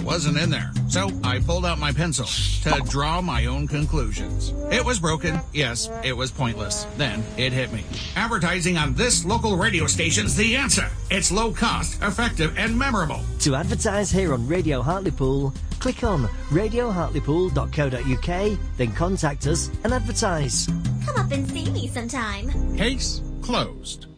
wasn't in there. So I pulled out my pencil to draw my own conclusions. It was broken. Yes, it was pointless. Then it hit me. Advertising on this local radio station's the answer. It's low cost, effective, and memorable. To advertise here on Radio Hartlepool, click on radiohartlepool.co.uk, then contact us and advertise. Come up and see me sometime. Case closed.